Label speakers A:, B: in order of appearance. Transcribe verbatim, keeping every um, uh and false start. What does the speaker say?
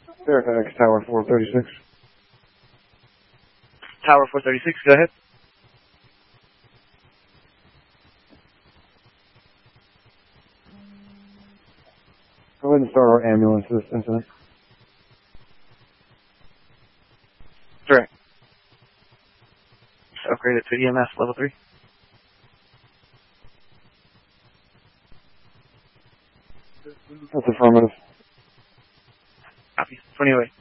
A: Fairfax, Tower four thirty-six.
B: Tower four thirty-six, go ahead.
A: Go ahead and start our ambulance for this incident.
B: Correct. Upgrade it to E M S level three.
A: That's affirmative.
B: Copy. twenty away.